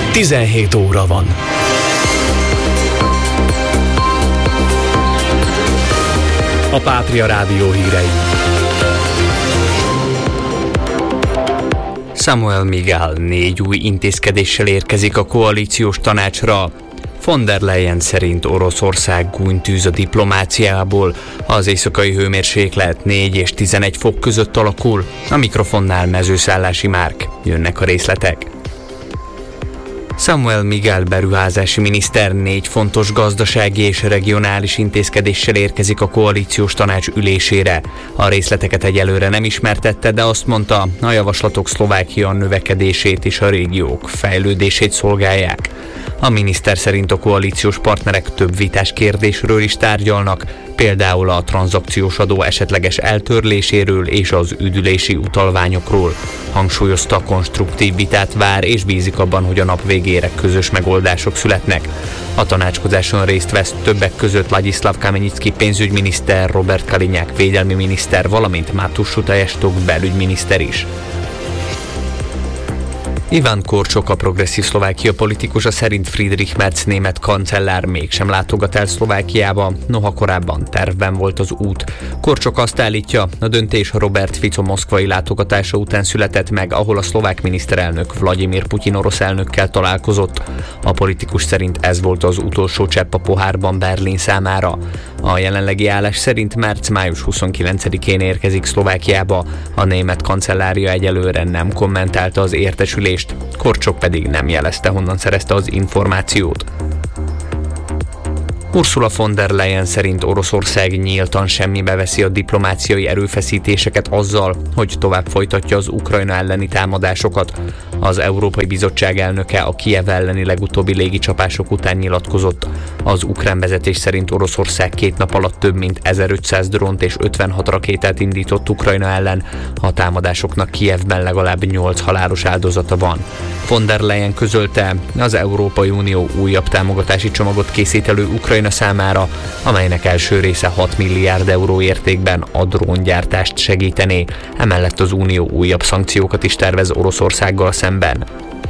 17 óra van. A Pátria Rádió hírei. Samuel Miguel 4 új intézkedéssel érkezik a koalíciós tanácsra. Von der Leyen szerint Oroszország gúnytűz a diplomáciából, az éjszakai hőmérséklet 4 és 11 fok között alakul, a mikrofonnál Mezőszállási Márk. Jönnek a részletek. Samuel Miguel beruházási miniszter 4 fontos gazdasági és regionális intézkedéssel érkezik a koalíciós tanács ülésére. A részleteket egyelőre nem ismertette, de azt mondta, a javaslatok Szlovákia növekedését és a régiók fejlődését szolgálják. A miniszter szerint a koalíciós partnerek több vitás kérdésről is tárgyalnak, például a tranzakciós adó esetleges eltörléséről és az üdülési utalványokról. Hangsúlyozta, konstruktív vitát vár és bízik abban, hogy a nap végére közös megoldások születnek. A tanácskozáson részt vesz többek között Ladislav Kamenicki pénzügyminiszter, Robert Kaliňák védelmi miniszter, valamint Mátus Šutajestok belügyminiszter is. Iván Korcsok, a progresszív Szlovákia politikusa szerint Friedrich Merz német kancellár mégsem látogat el Szlovákiába, noha korábban tervben volt az út. Korcsok azt állítja, a döntés Robert Fico moszkvai látogatása után született meg, ahol a szlovák miniszterelnök Vladimir Putyin orosz elnökkel találkozott. A politikus szerint ez volt az utolsó csepp a pohárban Berlin számára. A jelenlegi állás szerint Merz május 29-én érkezik Szlovákiába, a német kancellária egyelőre nem kommentálta az értesülést, Korcsok pedig nem jelezte, honnan szerezte az információt. Ursula von der Leyen szerint Oroszország nyíltan semmibe veszi a diplomáciai erőfeszítéseket azzal, hogy tovább folytatja az Ukrajna elleni támadásokat. Az Európai Bizottság elnöke a Kijev elleni legutóbbi légicsapások után nyilatkozott. Az ukrán vezetés szerint Oroszország 2 nap alatt több mint 1500 drónt és 56 rakétát indított Ukrajna ellen. A támadásoknak Kijevben legalább 8 halálos áldozata van. Von der Leyen közölte, az Európai Unió újabb támogatási csomagot készít elő Ukrajna számára, amelynek első része 6 milliárd euró értékben a dróngyártást segítené. Emellett az Unió újabb szankciókat is tervez Oroszországgal szemben.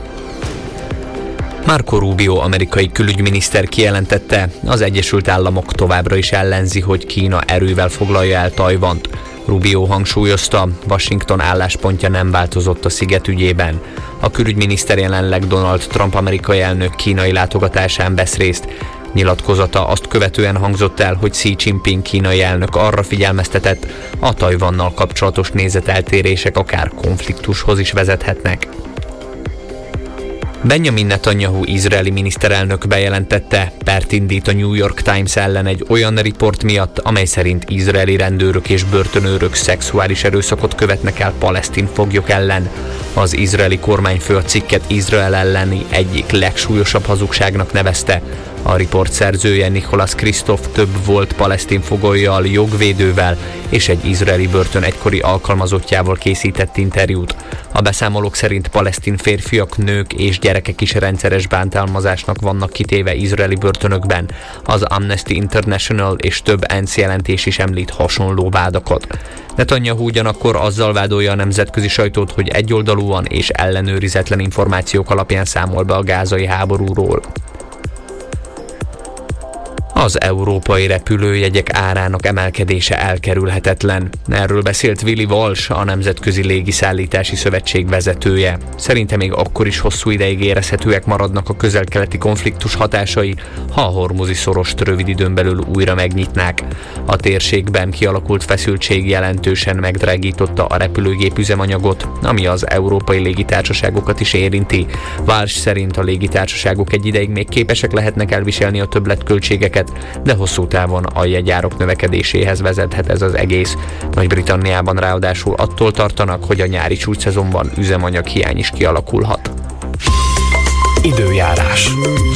Marco Rubio amerikai külügyminiszter kijelentette, az Egyesült Államok továbbra is ellenzi, hogy Kína erővel foglalja el Tajvant. Rubio hangsúlyozta, Washington álláspontja nem változott a sziget ügyében. A külügyminiszter jelenleg Donald Trump amerikai elnök kínai látogatásán vesz részt. Nyilatkozata azt követően hangzott el, hogy Xi Jinping kínai elnök arra figyelmeztetett, a Tajvannal kapcsolatos nézeteltérések akár konfliktushoz is vezethetnek. Benjamin Netanyahu izraeli miniszterelnök bejelentette, pert indít a New York Times ellen egy olyan riport miatt, amely szerint izraeli rendőrök és börtönőrök szexuális erőszakot követnek el palesztin foglyok ellen. Az izraeli kormányfő a cikket Izrael elleni egyik legsúlyosabb hazugságnak nevezte. A riport szerzője Nicholas Kristof több volt palesztin fogollyal, jogvédővel és egy izraeli börtön egykori alkalmazottjával készített interjút. A beszámolók szerint palesztin férfiak, nők és gyerekek is rendszeres bántalmazásnak vannak kitéve izraeli börtönökben. Az Amnesty International és több ENSZ jelentés is említ hasonló vádakat. Netanyahu ugyanakkor azzal vádolja a nemzetközi sajtót, hogy egyoldalúan és ellenőrizetlen információk alapján számol be a gázai háborúról. Az európai repülőjegyek árának emelkedése elkerülhetetlen. Erről beszélt Willy Walsh, a Nemzetközi Légiszállítási Szövetség vezetője. Szerinte még akkor is hosszú ideig érezhetőek maradnak a közel-keleti konfliktus hatásai, ha a hormuzi szorost rövid időn belül újra megnyitnák. A térségben kialakult feszültség jelentősen megdrágította a repülőgép üzemanyagot, ami az európai légitársaságokat is érinti. Walsh szerint a légitársaságok egy ideig még képesek lehetnek elviselni a többletköltségeket, de hosszú távon a jegyárak növekedéséhez vezethet ez az egész. Nagy-Britanniában ráadásul attól tartanak, hogy a nyári csúcsszezonban üzemanyaghiány is kialakulhat. Időjárás.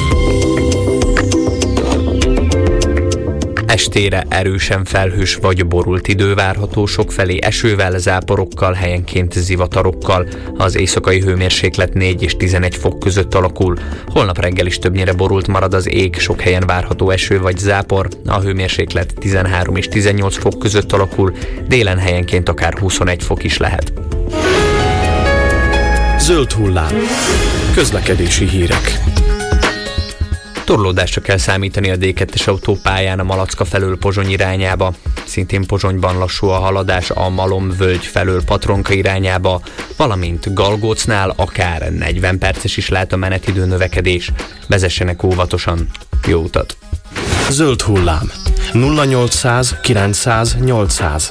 Estére erősen felhős vagy borult idő várható, sokfelé esővel, záporokkal, helyenként zivatarokkal. Az éjszakai hőmérséklet 4 és 11 fok között alakul. Holnap reggel is többnyire borult marad az ég, sok helyen várható eső vagy zápor. A hőmérséklet 13 és 18 fok között alakul, délen helyenként akár 21 fok is lehet. Zöld hullám. Közlekedési hírek. Torlódásra kell számítani a D2-es autópályán a Malacka felől Pozsony irányába. Szintén Pozsonyban lassú a haladás a Malom-völgy felől Patronka irányába, valamint Galgócnál akár 40 perces is lehet a menetidő növekedés. Vezessenek óvatosan. Jó utat! Zöld hullám. 0800 900 800.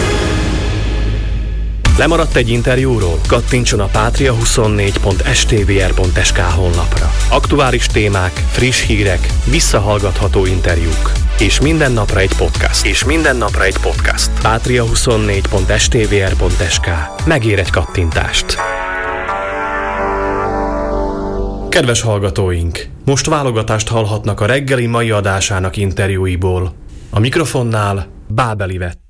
Lemaradt egy interjúról? Kattintson a patria24.stvr.sk honlapra. Aktuális témák, friss hírek, visszahallgatható interjúk. És minden napra egy podcast. patria24.stvr.sk. Megér egy kattintást. Kedves hallgatóink! Most válogatást hallhatnak a reggeli mai adásának interjúiból. A mikrofonnál Bábeli Vette.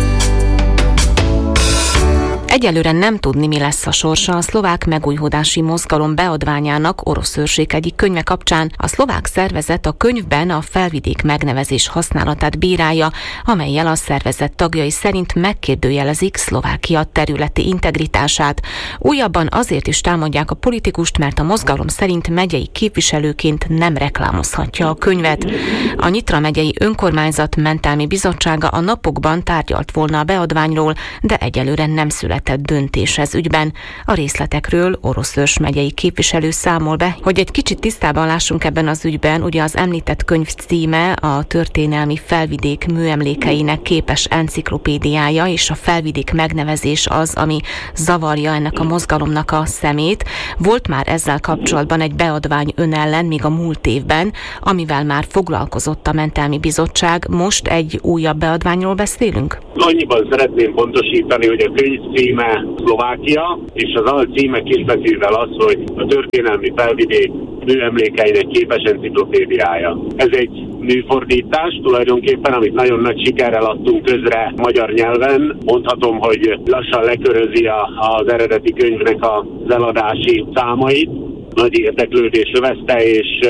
Egyelőre nem tudni, mi lesz a sorsa a szlovák megújulódási mozgalom beadványának orosz őrség egyik könyve kapcsán. A szlovák szervezet a könyvben a felvidék megnevezés használatát bírálja, amellyel a szervezet tagjai szerint megkérdőjelezik Szlovákia területi integritását. Újabban azért is támadják a politikust, mert a mozgalom szerint megyei képviselőként nem reklámozhatja a könyvet. A Nyitra megyei önkormányzat mentelmi bizottsága a napokban tárgyalt volna a beadványról, de egyelőre nem született döntés ez ügyben. A részletekről Orosz Őrs megyei képviselő számol be. Hogy egy kicsit tisztában lássunk ebben az ügyben, ugye az említett könyv címe a történelmi felvidék műemlékeinek képes enciklopédiája, és a felvidék megnevezés az, ami zavarja ennek a mozgalomnak a szemét. Volt már ezzel kapcsolatban egy beadvány ön ellen még a múlt évben, amivel már foglalkozott a mentelmi bizottság. Most egy újabb beadványról beszélünk? Annyiban szeretném pontosítani, hogy a könyv címe Szlovákia, és az alcíme kisbetűvel az, hogy a történelmi felvidék műemlékeinek képes enciklopédiája. Ez egy műfordítás tulajdonképpen, amit nagyon nagy sikerrel adtunk közre magyar nyelven. Mondhatom, hogy lassan lekörözi az eredeti könyvnek az eladási számait. Nagy érdeklődés övezte,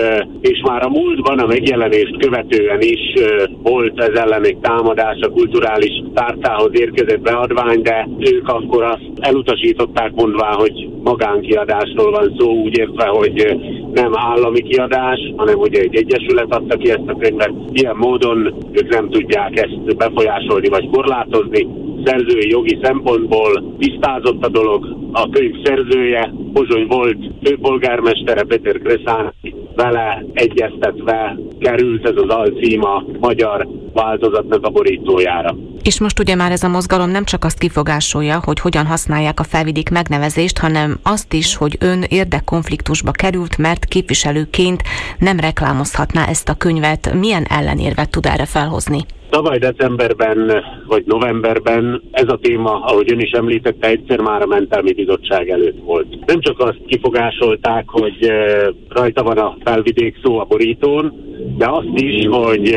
és már a múltban a megjelenést követően is volt ez ellen egy támadás, a kulturális tárcához érkezett beadvány, de ők akkor azt elutasították, mondván, hogy magánkiadásról van szó, úgy értve, hogy nem állami kiadás, hanem ugye egy egyesület adta ki ezt a könyvet. Ilyen módon ők nem tudják ezt befolyásolni vagy korlátozni. Szerzői jogi szempontból tisztázott a dolog. A könyv szerzője, Pozsony volt főpolgármestere, Péter Kreszány, vele egyeztetve került ez az alcím a magyar változatnak a borítójára. És most ugye már ez a mozgalom nem csak azt kifogásolja, hogy hogyan használják a felvidék megnevezést, hanem azt is, hogy ön érdekkonfliktusba került, mert képviselőként nem reklámozhatná ezt a könyvet. Milyen ellenérvet tud erre felhozni? Tavaly decemberben vagy novemberben ez a téma, ahogy ön is említette, egyszer már a mentelmi bizottság előtt volt. Nem csak azt kifogásolták, hogy rajta van a felvidék szó a borítón, de azt is, hogy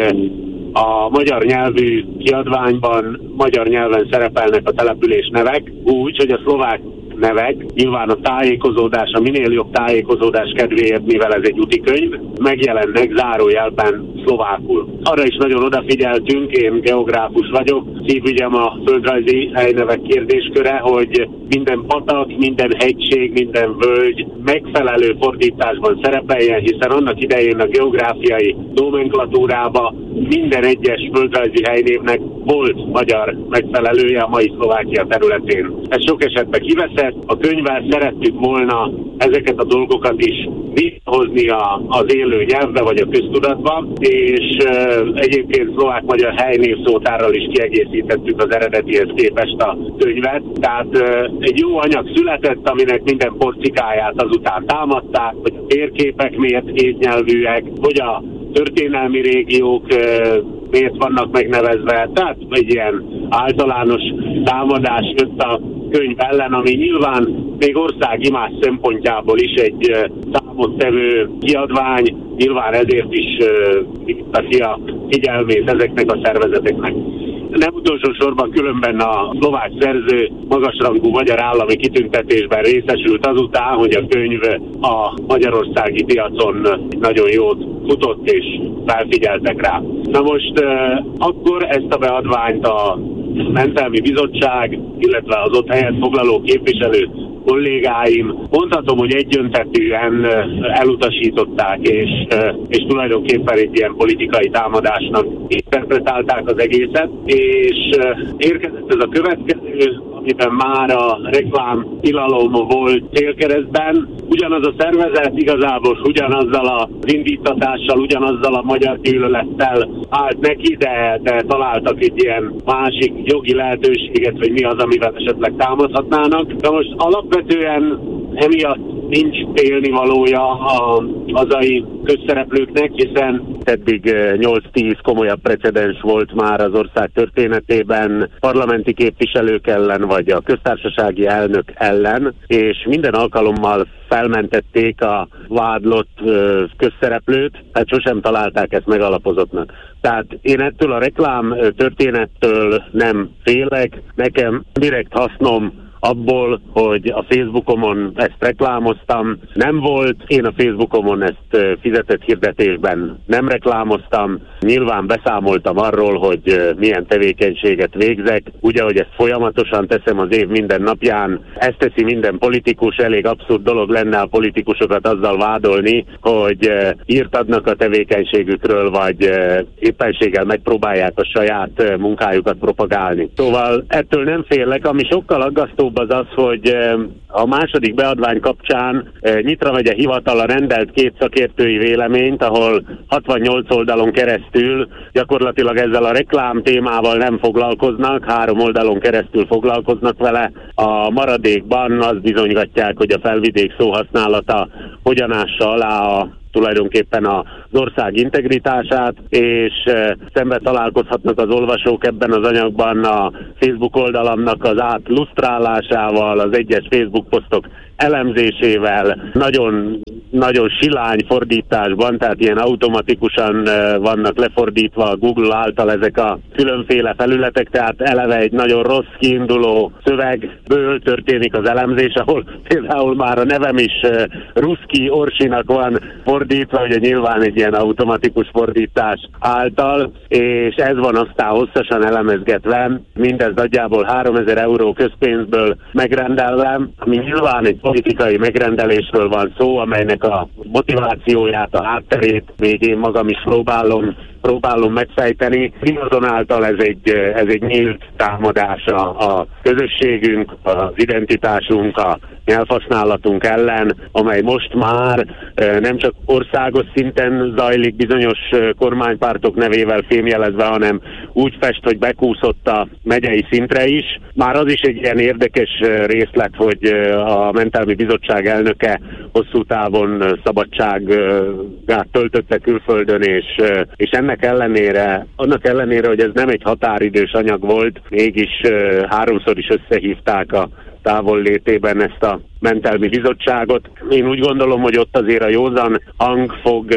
a magyar nyelvű kiadványban magyar nyelven szerepelnek a település nevek, úgy, hogy a szlovák nevek, nyilván a tájékozódás, a minél jobb tájékozódás kedvéért, mivel ez egy útikönyv, megjelennek zárójelben szlovákul. Arra is nagyon odafigyeltünk, én geográfus vagyok, szívügyem a földrajzi helynevek kérdésköre, hogy minden patak, minden hegység, minden völgy megfelelő fordításban szerepeljen, hiszen annak idején a geográfiai nomenklatúrában minden egyes földrajzi helynévnek volt magyar megfelelője a mai Szlovákia területén. Ez sok esetben kiveszett. A könyvvel szerettük volna ezeket a dolgokat is visszahozni az élő nyelvbe vagy a köztudatba, és egyébként szlovák-magyar helynévszótárral is kiegészítettük az eredetihez képest a könyvet. Tehát egy jó anyag született, aminek minden porcikáját azután támadták, hogy a térképek miért kétnyelvűek, hogy a történelmi régiók miért vannak megnevezve, tehát egy ilyen általános támadás jött a könyv ellen, ami nyilván még országimázs szempontjából is egy számottevő kiadvány, nyilván ezért is vitte ki a figyelmét ezeknek a szervezeteknek. Nem utolsó sorban különben a szlovák szerző magasrangú magyar állami kitüntetésben részesült azután, hogy a könyv a magyarországi piacon nagyon jót futott és felfigyeltek rá. Na most akkor ezt a beadványt a mentelmi bizottság, illetve az ott helyet foglaló képviselő kollégáim, mondhatom, hogy egyöntetűen elutasították, és tulajdonképpen egy ilyen politikai támadásnak interpretálták az egészet, és érkezett ez a következő, amiben már a reklám tilalom volt célkeresztben. Ugyanaz a szervezet igazából ugyanazzal az indítatással, ugyanazzal a magyar gyűlölettel állt neki, de találtak egy ilyen másik jogi lehetőséget, hogy mi az, amivel esetleg támadhatnának. De most alapvetően emiatt nincs élnivalója a hazai közszereplőknek, hiszen eddig 8-10 komolyabb precedens volt már az ország történetében parlamenti képviselők ellen, vagy a köztársasági elnök ellen, és minden alkalommal felmentették a vádlott közszereplőt, tehát sosem találták ezt megalapozottnak. Tehát én ettől a reklám történettől nem félek, nekem direkt hasznom abból, hogy a Facebookomon ezt reklámoztam, nem volt. Én a Facebookomon ezt fizetett hirdetésben nem reklámoztam. Nyilván beszámoltam arról, hogy milyen tevékenységet végzek. Ugye, hogy ezt folyamatosan teszem az év minden napján. Ezt teszi minden politikus. Elég abszurd dolog lenne a politikusokat azzal vádolni, hogy írt adnak a tevékenységükről, vagy éppenséggel megpróbálják a saját munkájukat propagálni. Szóval ettől nem félek, ami sokkal aggasztóbb az az, hogy a második beadvány kapcsán Nyitra megye hivatala rendelt 2 szakértői véleményt, ahol 68 oldalon keresztül gyakorlatilag ezzel a reklám témával nem foglalkoznak, 3 oldalon keresztül foglalkoznak vele. A maradékban azt bizonygatják, hogy a felvidék szóhasználata hogyan ássa alá tulajdonképpen az ország integritását, és szembe találkozhatnak az olvasók ebben az anyagban a Facebook oldalamnak az átlusztrálásával, az egyes Facebook posztok elemzésével, nagyon silány fordításban, tehát ilyen automatikusan vannak lefordítva a Google által ezek a különféle felületek, tehát eleve egy nagyon rossz kiinduló szövegből történik az elemzés, ahol például már a nevem is Ruszki Orsinak van fordítva, ugye nyilván egy ilyen automatikus fordítás által, és ez van aztán hosszasan elemezgetve, mindez nagyjából 3000 euró közpénzből megrendelve, ami nyilván egy politikai megrendelésről van szó, amelynek a motivációját, a hátterét még én magam is próbálom megfejteni. Mindazonáltal ez egy nyílt támadás a közösségünk, az identitásunk, a nyelvhasználatunk ellen, amely most már nem csak országos szinten zajlik bizonyos kormánypártok nevével fémjelezve, hanem úgy fest, hogy bekúszott a megyei szintre is. Már az is egy ilyen érdekes részlet, hogy a Mentelmi Bizottság elnöke hosszú távon szabadságát töltötte külföldön, és annak ellenére, hogy ez nem egy határidős anyag volt, mégis 3-szor is összehívták a távollétében ezt a Mentelmi Bizottságot. Én úgy gondolom, hogy ott azért a józan hang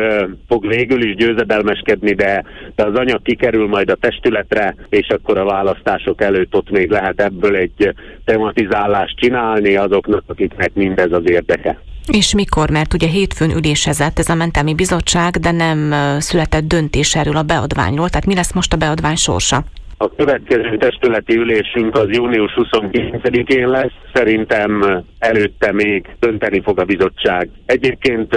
fog végül is győzedelmeskedni, de az anyag kikerül majd a testületre, és akkor a választások előtt ott még lehet ebből egy tematizálást csinálni azoknak, akiknek mindez az érdeke. És mikor? Mert ugye hétfőn ülésezett ez a Mentelmi Bizottság, de nem született döntés erről a beadványról, tehát mi lesz most a beadvány sorsa? A következő testületi ülésünk az június 29-én lesz, szerintem előtte még dönteni fog a bizottság. Egyébként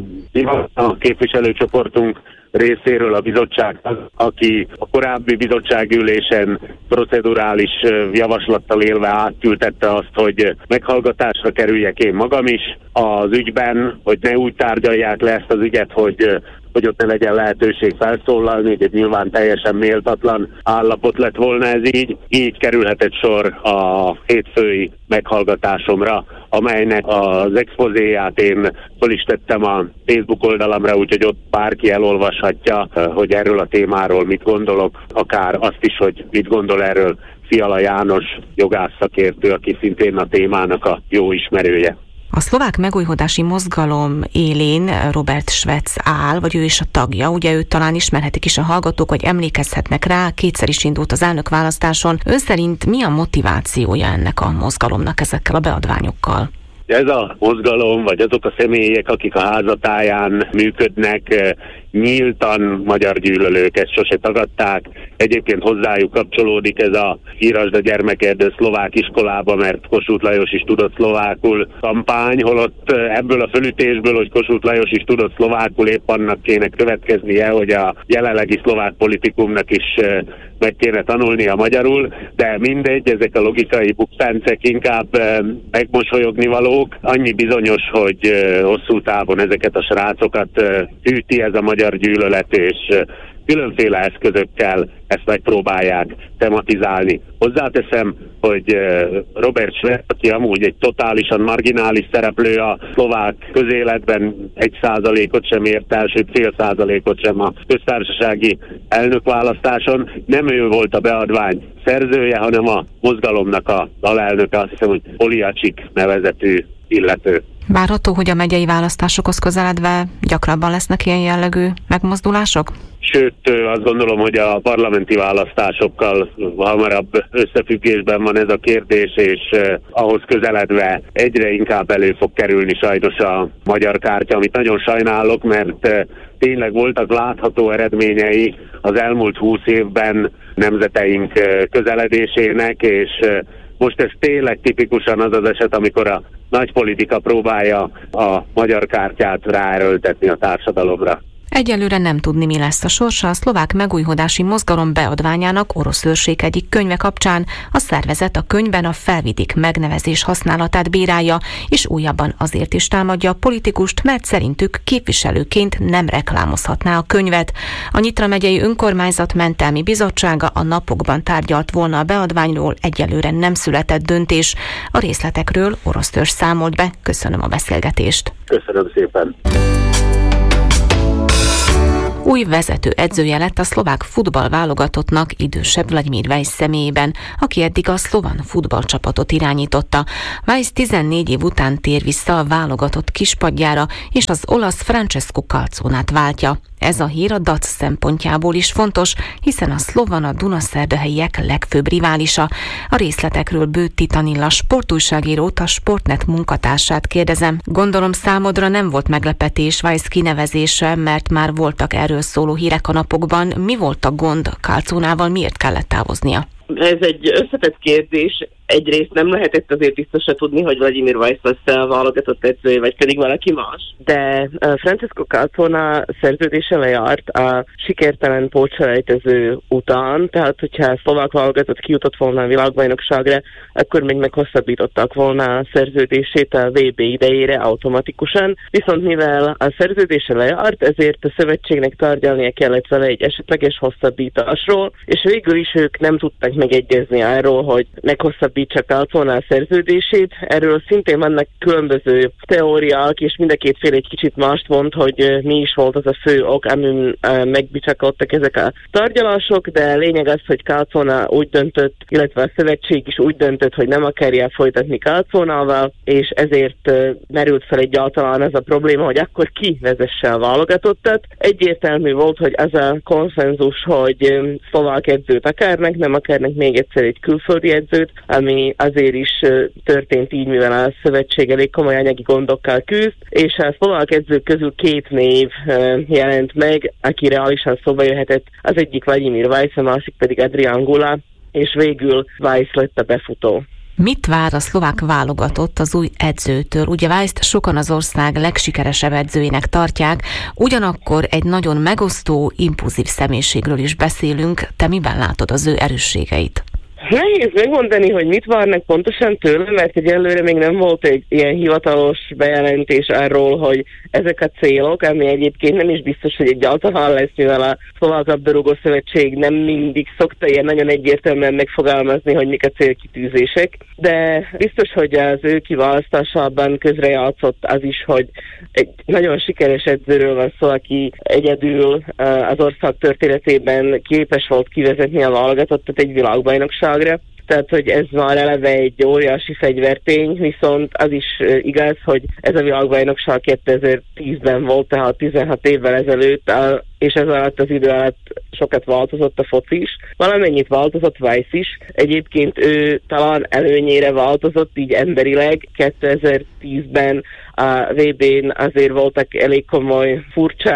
a képviselőcsoportunk részéről a bizottság, aki a korábbi bizottságülésen procedurális javaslattal élve átküldette azt, hogy meghallgatásra kerüljek én magam is az ügyben, hogy ne úgy tárgyalják le ezt az ügyet, hogy ott ne legyen lehetőség felszólalni, hogy nyilván teljesen méltatlan állapot lett volna ez így kerülhetett sor a hétfői meghallgatásomra, amelynek az expozéját én föl is tettem a Facebook oldalamra, úgyhogy ott bárki elolvashatja, hogy erről a témáról mit gondolok, akár azt is, hogy mit gondol erről Fiala János jogászszakértő, aki szintén a témának a jó ismerője. A szlovák megújhodási mozgalom élén Robert Svec áll, vagy ő is a tagja, ugye őt talán ismerhetik is a hallgatók, vagy emlékezhetnek rá, 2-szer is indult az elnökválasztáson. Ön szerint mi a motivációja ennek a mozgalomnak ezekkel a beadványokkal? Ez a mozgalom, vagy azok a személyek, akik a házatáján működnek, nyíltan magyar gyűlölők, ezt sose tagadták. Egyébként hozzájuk kapcsolódik ez a írasd a gyermekerdő szlovák iskolába, mert Kossuth Lajos is tudott szlovákul kampány, holott ebből a fölütésből, hogy Kossuth Lajos is tudott szlovákul, épp annak kéne következnie, hogy a jelenlegi szlovák politikumnak is meg kéne tanulnia magyarul, de mindegy, ezek a logikai buktáncek inkább megmosolyogni valók. Annyi bizonyos, hogy hosszú távon ezeket a srácokat hűti ez a magyar gyűlölet, és különféle eszközökkel ezt megpróbálják tematizálni. Hozzáteszem, hogy Robert Schwer, aki amúgy egy totálisan marginális szereplő a szlovák közéletben, 1%-ot sem ért el, sőt fél százalékot sem a köztársasági elnökválasztáson, nem ő volt a beadvány szerzője, hanem a mozgalomnak a alelnöke, azt hiszem, hogy Poliacsik nevezetű illető. Várható, hogy a megyei választásokhoz közeledve gyakrabban lesznek ilyen jellegű megmozdulások? Sőt, azt gondolom, hogy a parlamenti választásokkal hamarabb összefüggésben van ez a kérdés, és ahhoz közeledve egyre inkább elő fog kerülni sajnos a magyar kártya, amit nagyon sajnálok, mert tényleg voltak látható eredményei az elmúlt 20 évben nemzeteink közeledésének, és most ez tényleg tipikusan az az eset, amikor a nagy politika próbálja a magyar kártyát ráerőltetni a társadalomra. Egyelőre nem tudni, mi lesz a sorsa a szlovák megújhodási mozgalom beadványának orosz őrség egyik könyve kapcsán. A szervezet a könyvben a Felvidék megnevezés használatát bírálja, és újabban azért is támadja a politikust, mert szerintük képviselőként nem reklámozhatná a könyvet. A Nyitra megyei önkormányzat mentelmi bizottsága a napokban tárgyalt volna a beadványról, egyelőre nem született döntés. A részletekről Orosz Törzs számolt be. Köszönöm a beszélgetést. Köszönöm szépen. Új vezető edzője lett a szlovák futballválogatottnak idősebb Vladimir Weisz személyében, aki eddig a szlovan futballcsapatot irányította. Weisz 14 év után tér vissza a válogatott kispadjára, és az olasz Francesco Calzonát váltja. Ez a hír a DAC szempontjából is fontos, hiszen a szlovan a dunaszerdahelyiek legfőbb riválisa. A részletekről Bőtti Tanilla sportújságírót, a Sportnet munkatársát kérdezem. Gondolom számodra nem volt meglepetés Weisz kinevezése, mert már voltak erről szóló hírek a napokban. Mi volt a gond Calzonával, miért kellett távoznia? Ez egy összetett kérdés. Egyrészt nem lehetett azért biztosan tudni, hogy Vladimir Weisz lesz a válogatott edzője, vagy pedig valaki más. De Francesco Calzona szerződése lejárt a sikertelen pótselejtező után, tehát hogyha a szlovák válogatott kijutott volna a világbajnokságra, akkor még meghosszabbították volna a szerződését a VB idejére automatikusan. Viszont mivel a szerződése lejárt, ezért a szövetségnek tárgyalnia kellett vele egy esetleges hosszabbításról, és végül is ők nem tudtak megegyezni arról, hogy meghosszabbítják Calzona a szerződését. Erről szintén vannak különböző teóriák, és mind a két fél egy kicsit mást mond, hogy mi is volt az a fő ok, amin megbicsakodtak ezek a tárgyalások, de lényeg az, hogy Calzona úgy döntött, illetve a szövetség is úgy döntött, hogy nem akarja folytatni Calzonával, és ezért merült fel egyáltalán az a probléma, hogy akkor ki vezesse a válogatottat. Egyértelmű volt, hogy az a konszenzus, hogy szlovák edzőt akarnak, nem akarnak még egyszer egy külföldi edzőt, ami azért is történt így, mivel a szövetség elég komoly anyagi gondokkal küzd, és a szlovák edzők közül 2 név jelent meg, aki reálisan szóba jöhetett, az egyik Vladimir Weisz, a másik pedig Adrian Gula, és végül Weisz lett a befutó. Mit vár a szlovák válogatott az új edzőtől? Ugye Weiszt sokan az ország legsikeresebb edzőjének tartják, ugyanakkor egy nagyon megosztó, impulzív személyiségről is beszélünk. Te miben látod az ő erősségeit? Nehéz megmondani, hogy mit várnak pontosan tőle, mert egyelőre még nem volt egy ilyen hivatalos bejelentés arról, hogy ezek a célok, ami egyébként nem is biztos, hogy egyáltalán lesz, mivel a Szlovák Labdarúgó Szövetség nem mindig szokta ilyen nagyon egyértelműen megfogalmazni, hogy mik a célkitűzések, de biztos, hogy az ő kiválasztásában közrejátszott az is, hogy egy nagyon sikeres edzőről van szó, aki egyedül az ország történetében képes volt kivezetni a válogatottat egy világbajnokságra. Tehát, hogy ez már eleve egy óriási fegyvertény, viszont az is igaz, hogy ez a világbajnokság 2010-ben volt, tehát 16 évvel ezelőtt, és ez alatt az idő alatt sokat változott a foci is. Valamennyit változott Weisz is. Egyébként ő talán előnyére változott így emberileg. 2010-ben a VB-n azért voltak elég komoly furcsa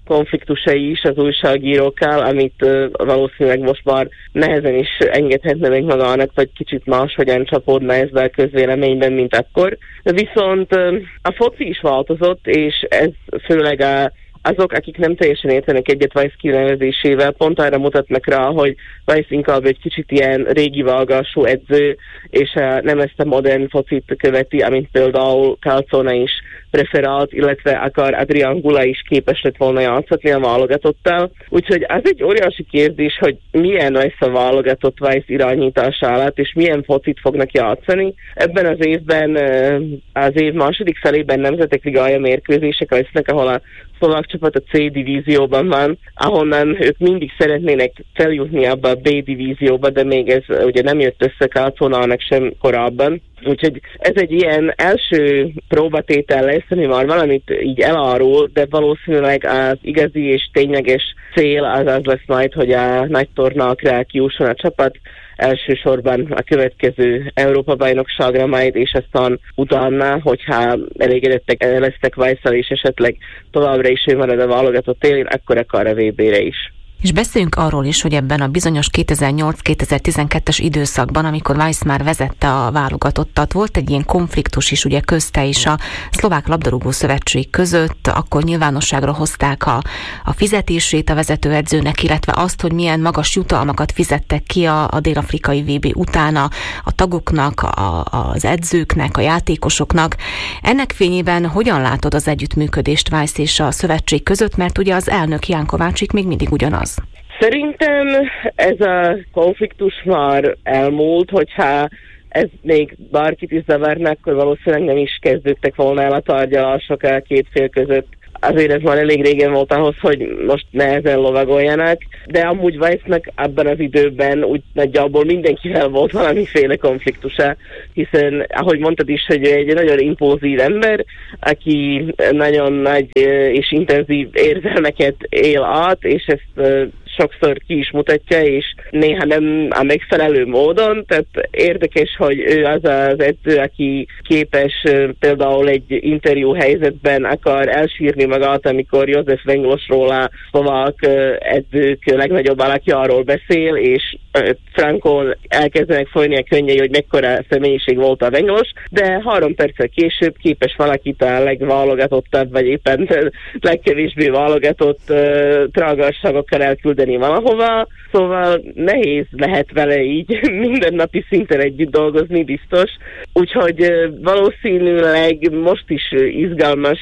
konfliktusai is az újságírókkal, amit valószínűleg most már nehezen is engedhetne meg magának, vagy kicsit máshogyan csapódna ezzel a közvéleményben, mint akkor. Viszont a foci is változott, és ez főleg azok, akik nem teljesen értenek egyet Weisz kinevezésével, pont arra mutatnak rá, hogy Weisz inkább egy kicsit ilyen régi vágású edző, és nem ezt a modern focit követi, amit például Calzona is preferált, illetve akár Adrian Gula is képes lett volna játszatni a válogatottal. Úgyhogy az egy óriási kérdés, hogy milyen lesz a válogatott Weisz irányítása alatt, és milyen focit fognak játszani. Ebben az évben, az év második felében nemzetek ligája mérkőzések lesznek, ahol a szlovák csapat a C divízióban van, ahonnan ők mindig szeretnének feljutni abba a B divízióba, de még ez ugye nem jött össze Calzonának sem korábban. Úgyhogy ez egy ilyen első próbatétel lesz, ami már valamit így elárul, de valószínűleg az igazi és tényleges cél az lesz majd, hogy a nagy tornákra kijusson a csapat, elsősorban a következő Európa-bajnokságra majd, és aztán utána, hogyha elégedettek lesznek Weisszal, és esetleg továbbra is ő marad a válogatott élén, akkor akár a VB-re is. És beszéljünk arról is, hogy ebben a bizonyos 2008-2012-es időszakban, amikor Weisz már vezette a válogatottat, volt egy ilyen konfliktus is ugye közte és a Szlovák Labdarúgó Szövetség között, akkor nyilvánosságra hozták a fizetését a vezetőedzőnek, illetve azt, hogy milyen magas jutalmakat fizettek ki a dél-afrikai VB utána a tagoknak, az edzőknek, a játékosoknak. Ennek fényében hogyan látod az együttműködést Weisz és a szövetség között, mert ugye az elnök Ján Kovácsik még mindig ugyanaz? Szerintem ez a konfliktus már elmúlt, hogyha ez még bárkit is zavarna, akkor valószínűleg nem is kezdődtek volna el a tárgyalások a két fél között. Azért ez már elég régen volt ahhoz, hogy most nehezen lovagoljanak, de amúgy Weisznek abban az időben úgy nagyjából mindenkivel volt valamiféle konfliktusa, hiszen ahogy mondtad is, hogy egy nagyon impulzív ember, aki nagyon nagy és intenzív érzelmeket él át, és ezt sokszor ki is mutatja, és néha nem a megfelelő módon, tehát érdekes, hogy ő az az edző, aki képes például egy interjú helyzetben akar elsírni magát, amikor József Venglosról, a szlovák edzők legnagyobb alakjáról beszél, és frankon elkezdenek folyni a könnyei, hogy mekkora személyiség volt a Venglos, de 3 perccel később képes valakit a legválogatottabb, vagy éppen legkevésbé válogatott trágárságokkal elküldeni valahova, szóval nehéz lehet vele így mindennapi szinten együtt dolgozni, biztos. Úgyhogy valószínűleg most is izgalmas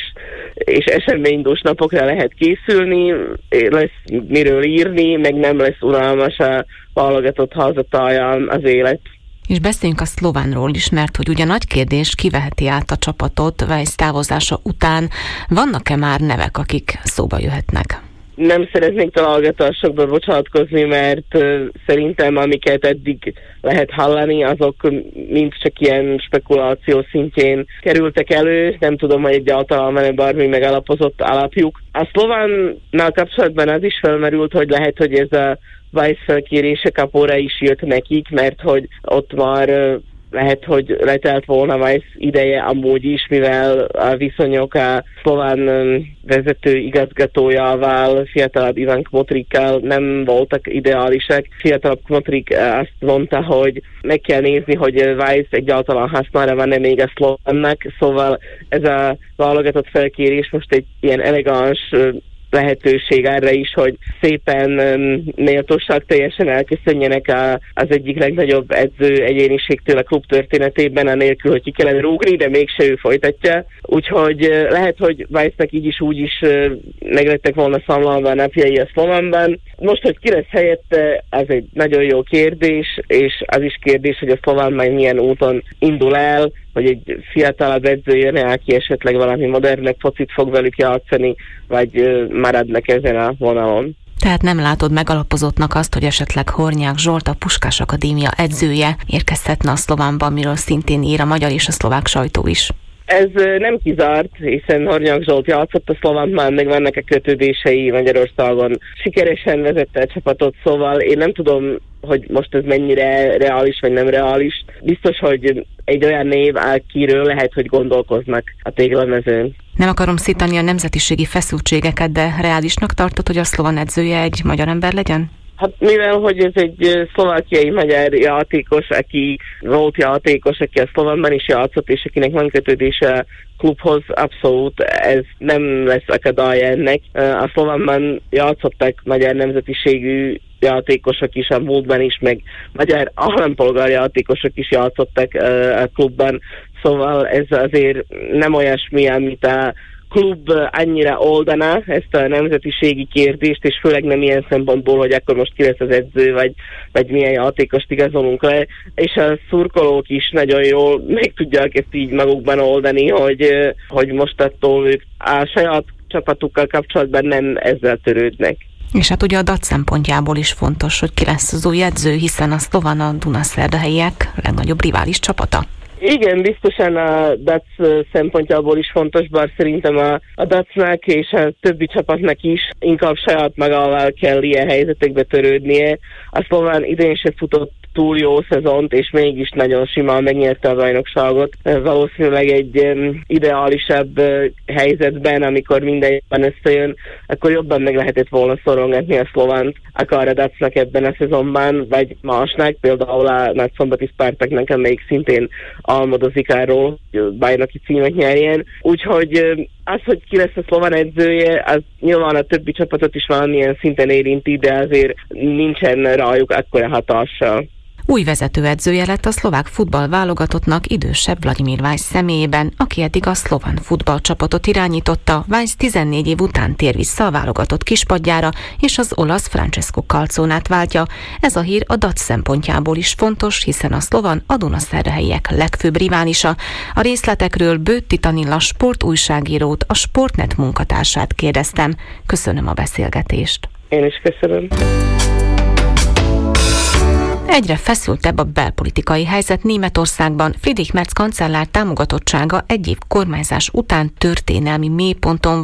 és eseménydús napokra lehet készülni, lesz miről írni, meg nem lesz unalmas a válogatott házatáján az élet. És beszéljünk a szlovánról is, mert hogy ugye nagy kérdés, ki veheti át a csapatot Weisz távozása után. Vannak-e már nevek, akik szóba jöhetnek? Nem szeretnék találgatásokba bocsátkozni, mert szerintem amiket eddig lehet hallani, azok mind csak ilyen spekuláció szintjén kerültek elő. Nem tudom, hogy egyáltalán van-e bármi megalapozott alapjuk. A szlovánnal kapcsolatban az is felmerült, hogy lehet, hogy ez a Weisz felkérése kapóra is jött nekik, mert hogy ott már lehet, hogy letelt volna Weisz ideje amúgy is, mivel a viszonyok a szlován vezető igazgatójával, fiatalabb Ivan Kmotrikkal nem voltak ideálisak. Fiatalabb Kmotrik azt mondta, hogy meg kell nézni, hogy Weisz egyáltalán hasznára van-e még a szlovánnak, szóval ez a válogatott felkérés most egy ilyen elegáns lehetőség arra is, hogy szépen méltóság teljesen elköszönjenek az egyik legnagyobb edző egyéniségtől a klub történetében, anélkül, hogy ki kellene rúgni, de mégse ő folytatja. Úgyhogy lehet, hogy Weisznek így is úgy is meglettek volna számlálva a napjai a Szlovánban. Most, hogy ki lesz helyette, az egy nagyon jó kérdés, és az is kérdés, hogy a Szlován majd milyen úton indul el, hogy egy fiatalabb edző jön-e, aki esetleg valami modernebb focit fog velük játszani, vagy maradnak ezen a vonalon. Tehát nem látod megalapozottnak azt, hogy esetleg Hornyák Zsolt, a Puskás Akadémia edzője érkezhetne a Szlovánba, miről szintén ír a magyar és a szlovák sajtó is? Ez nem kizárt, hiszen Hornyak Zsolt játszott a Szlovánban, meg vannak a kötődései Magyarországon. Sikeresen vezette a csapatot, szóval én nem tudom, hogy most ez mennyire reális vagy nem reális. Biztos, hogy egy olyan név, akiről lehet, hogy gondolkoznak a téglamezőn. Nem akarom szítani a nemzetiségi feszültségeket, de reálisnak tartod, hogy a szlován edzője egy magyar ember legyen? Hát mivel, hogy ez egy szlovákiai magyar játékos, volt játékos, aki a Szlovánban is játszott, és akinek van kötődése klubhoz, abszolút ez nem lesz akadálya ennek. A Szlovánban játszottak magyar nemzetiségű játékosok is a múltban is, meg magyar állampolgári játékosok is játszottak a klubban, szóval ez azért nem olyasmi, amit a klub annyira oldaná ezt a nemzetiségi kérdést, és főleg nem ilyen szempontból, hogy akkor most ki lesz az edző, vagy milyen játékost igazolunk le, és a szurkolók is nagyon jól meg tudják ezt így magukban oldani, hogy most attól ők a saját csapatukkal kapcsolatban nem ezzel törődnek. És hát ugye a DAC szempontjából is fontos, hogy ki lesz az új edző, hiszen a szlován a Dunaszerdahelyiek legnagyobb rivális csapata. Igen, biztosan a DAC szempontjából is fontos, bár szerintem a DAC-nak és a többi csapatnak is inkább saját magával kell ilyen helyzetekbe törődnie. A szlován idén se futott túl jó szezont, és mégis nagyon simán megnyerte a bajnokságot. Valószínűleg egy ideálisabb helyzetben, amikor minden jobban összejön, akkor jobban meg lehetett volna szorongatni a szlovánt, akár a DAC-nak ebben a szezonban, vagy másnak, például a Nagyszombati Spartaknak, amelyik szintén álmodozik arról, hogy bajnoki címet nyerjen. Úgyhogy az, hogy ki lesz a szlován edzője, az nyilván a többi csapatot is valamilyen szinten érinti, de azért nincsen rájuk akkora hatással. Új vezetőedzője lett a szlovák futballválogatottnak idősebb Vladimir Weisz személyében, aki eddig a szlován futballcsapatot irányította. Weisz 14 év után tér vissza a válogatott kispadjára, és az olasz Francesco Calzonát váltja. Ez a hír a DAC szempontjából is fontos, hiszen a szlován a Dunaszerdahelyiek legfőbb riválisa. A részletekről Bőtti Tanilla sportújságírót, a Sportnet munkatársát kérdeztem. Köszönöm a beszélgetést. Én is köszönöm. Egyre feszültebb a belpolitikai helyzet Németországban. Friedrich Merz kancellár támogatottsága egy év kormányzás után történelmi mélyponton